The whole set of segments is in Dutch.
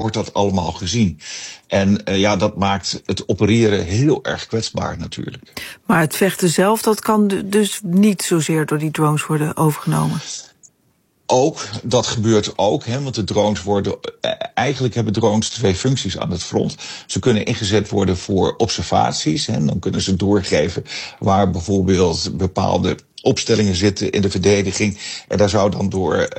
wordt dat allemaal gezien. En dat maakt het opereren heel erg kwetsbaar natuurlijk. Maar het vechten zelf, dat kan dus niet zozeer door die drones worden overgenomen? Dat gebeurt ook, want de drones eigenlijk hebben drones 2 functies aan het front. Ze kunnen ingezet worden voor observaties, dan kunnen ze doorgeven waar bijvoorbeeld bepaalde opstellingen zitten in de verdediging. En daar zou dan door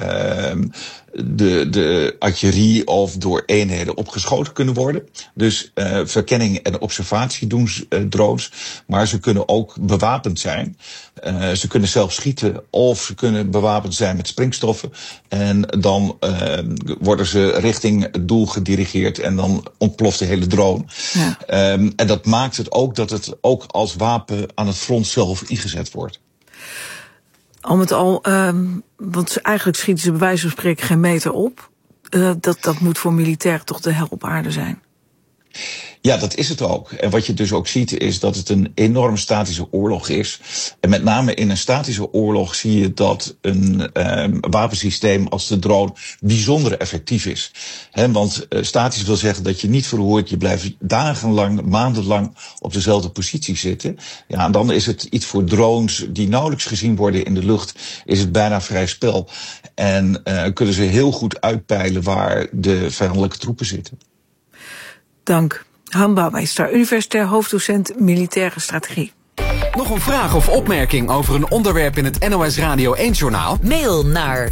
de artillerie of door eenheden op geschoten kunnen worden. Dus verkenning en observatie doen drones. Maar ze kunnen ook bewapend zijn. Ze kunnen zelf schieten of ze kunnen bewapend zijn met springstoffen. En dan worden ze richting het doel gedirigeerd en dan ontploft de hele drone. Ja. En dat maakt het ook dat het ook als wapen aan het front zelf ingezet wordt. Al met al, want eigenlijk schieten ze bij wijze van spreken geen meter op. Dat moet voor militairen toch de hel op aarde zijn. Ja, dat is het ook. En wat je dus ook ziet is dat het een enorm statische oorlog is. En met name in een statische oorlog zie je dat een wapensysteem als de drone bijzonder effectief is. Want statisch wil zeggen dat je niet verhoort, je blijft dagenlang, maandenlang op dezelfde positie zitten. Ja, en dan is het iets voor drones die nauwelijks gezien worden in de lucht, is het bijna vrij spel. En kunnen ze heel goed uitpeilen waar de vijandelijke troepen zitten. Dank. Han Bouwmeester, universitair hoofddocent militaire strategie. Nog een vraag of opmerking over een onderwerp in het NOS Radio 1-journaal? Mail naar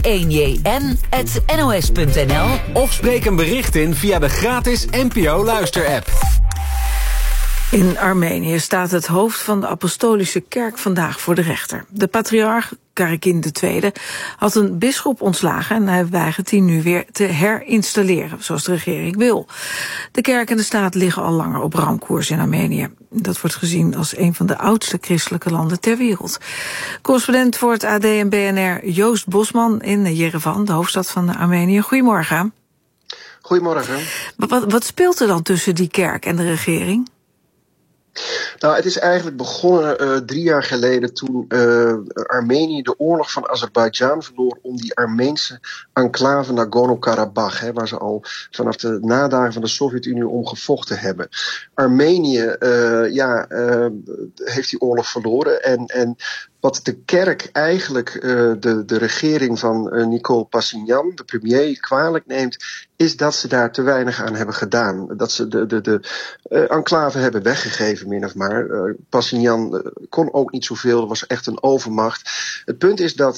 r1jn@nos.nl of spreek een bericht in via de gratis NPO Luister-app. In Armenië staat het hoofd van de Apostolische Kerk vandaag voor de rechter. De patriarch Karakin II had een bisschop ontslagen en hij weigert die nu weer te herinstalleren, zoals de regering wil. De kerk en de staat liggen al langer op ramkoers in Armenië. Dat wordt gezien als een van de oudste christelijke landen ter wereld. Correspondent voor het AD en BNR Joost Bosman in Jerevan, de hoofdstad van Armenië. Goedemorgen. Goedemorgen. Wat speelt er dan tussen die kerk en de regering? Nou, het is eigenlijk begonnen 3 jaar geleden toen Armenië de oorlog van Azerbeidzjan verloor om die Armeense enclave Nagorno-Karabakh, waar ze al vanaf de nadagen van de Sovjet-Unie om gevochten hebben. Armenië heeft die oorlog verloren en wat de kerk eigenlijk de regering van Nikol Pashinyan, de premier, kwalijk neemt, is dat ze daar te weinig aan hebben gedaan. Dat ze de enclave hebben weggegeven, min of maar. Pashinyan kon ook niet zoveel, er was echt een overmacht. Het punt is dat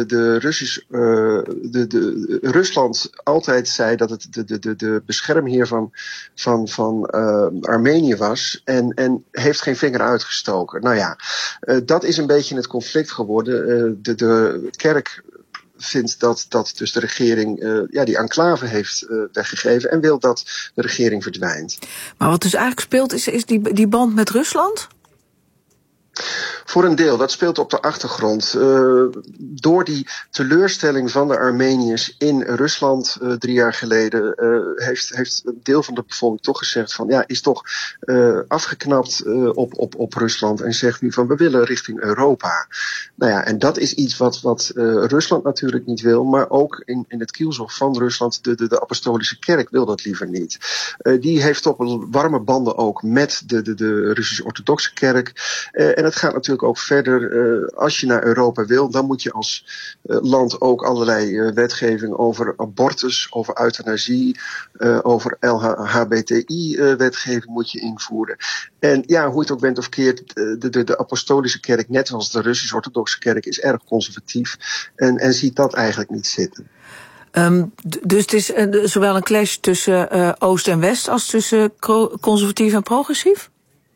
Rusland altijd zei dat het de beschermheer van Armenië was en heeft geen vinger uitgestoken. Nou ja, dat is een beetje het conflict geworden. De kerk vindt dat dus de regering die enclave heeft weggegeven en wil dat de regering verdwijnt. Maar wat dus eigenlijk speelt is die band met Rusland? Voor een deel, dat speelt op de achtergrond. Door die teleurstelling van de Armeniërs in Rusland 3 jaar geleden heeft een deel van de bevolking toch gezegd van is toch afgeknapt op Rusland en zegt nu van we willen richting Europa. Nou ja, en dat is iets wat Rusland natuurlijk niet wil, maar ook in het kielzog van Rusland, de Apostolische Kerk wil dat liever niet. Die heeft toch wel warme banden ook met de Russisch-Orthodoxe Kerk. En het gaat natuurlijk ook verder. Als je naar Europa wil, dan moet je als land ook allerlei wetgeving over abortus, over euthanasie, over LHBTI-wetgeving moet je invoeren. En ja, hoe het ook bent of keert, de Apostolische Kerk, net als de Russisch-Orthodoxe Kerk, is erg conservatief en ziet dat eigenlijk niet zitten. Dus het is zowel een clash tussen Oost en West als tussen conservatief en progressief?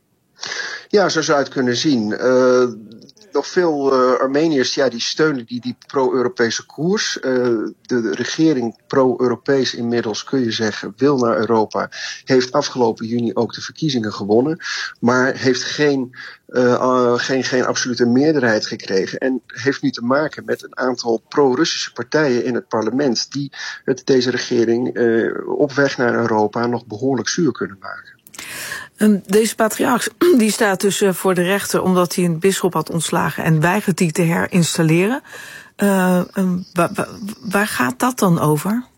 Ja, zo zou je het kunnen zien. Nog veel Armeniërs die steunen die pro-Europese koers. De regering pro-Europees inmiddels, kun je zeggen, wil naar Europa. Heeft afgelopen juni ook de verkiezingen gewonnen. Maar heeft geen absolute meerderheid gekregen. En heeft nu te maken met een aantal pro-Russische partijen in het parlement. Die deze regering op weg naar Europa nog behoorlijk zuur kunnen maken. Deze patriarch die staat dus voor de rechter omdat hij een bisschop had ontslagen en weigert die te herinstalleren. Waar gaat dat dan over?